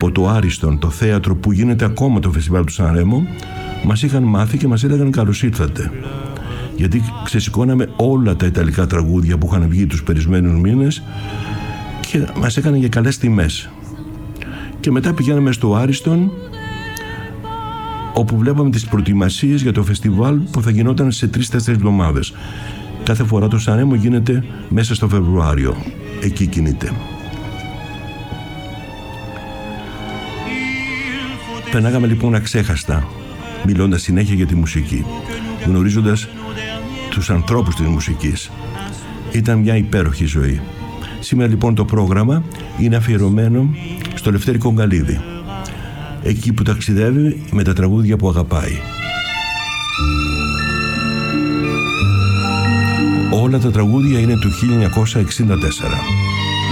από το Άριστον, το θέατρο που γίνεται ακόμα το φεστιβάλ του Σαν Ρέμο, μας είχαν μάθει και μας έλεγαν καλώς ήρθατε. Γιατί ξεσηκώναμε όλα τα ιταλικά τραγούδια που είχαν βγει τους περισμένους μήνες και μας έκαναν για καλές τιμές. Και μετά πηγαίναμε στο Άριστον, όπου βλέπαμε τις προετοιμασίες για το φεστιβάλ που θα γινόταν σε 3-4 εβδομάδες. Κάθε φορά το Σαν Ρέμο γίνεται μέσα στο Φεβρουάριο. Εκεί κινείται. Περνάγαμε λοιπόν αξέχαστα, μιλώντας συνέχεια για τη μουσική, γνωρίζοντας τους ανθρώπους της μουσικής. Ήταν μια υπέροχη ζωή. Σήμερα λοιπόν το πρόγραμμα είναι αφιερωμένο στο Λευτέρη Κογκαλίδη, εκεί που ταξιδεύει με τα τραγούδια που αγαπάει. Όλα τα τραγούδια είναι του 1964.